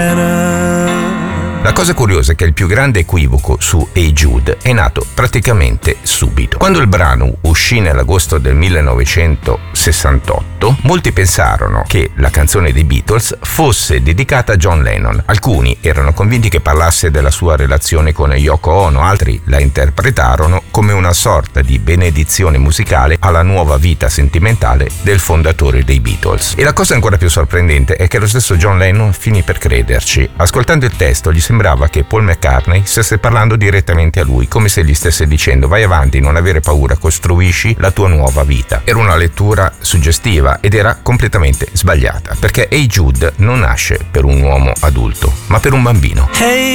La cosa curiosa è che il più grande equivoco su Hey Jude è nato praticamente subito. Quando il brano uscì nell'agosto del 1968, molti pensarono che la canzone dei Beatles fosse dedicata a John Lennon. Alcuni erano convinti che parlasse della sua relazione con Yoko Ono, altri la interpretarono come una sorta di benedizione musicale alla nuova vita sentimentale del fondatore dei Beatles. E la cosa ancora più sorprendente è che lo stesso John Lennon finì per crederci. Ascoltando il testo gli sembrava che Paul McCartney stesse parlando direttamente a lui, come se gli stesse dicendo: vai avanti, non avere paura, costruisci la tua nuova vita. Era una lettura suggestiva ed era completamente sbagliata, perché Hey Jude non nasce per un uomo adulto, ma per un bambino. Hey